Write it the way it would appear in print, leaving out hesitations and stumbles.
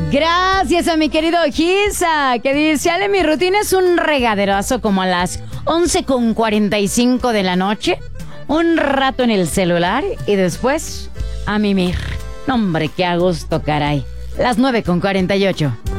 Gracias a mi querido Gisa, que dice, Ale, mi rutina es un regaderazo como a las 11:45 de la noche, un rato en el celular y después a mimir. No, hombre, qué a gusto, caray. Las 9:48.